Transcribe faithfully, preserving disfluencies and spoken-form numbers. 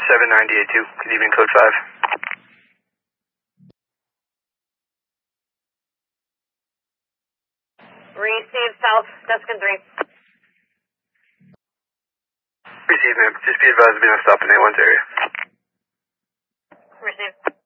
seven ninety-eight two. Good evening, code five. Receive South, Tuscan three. Receive, ma'am. Just be advised to be on stop in A one's area. Receive.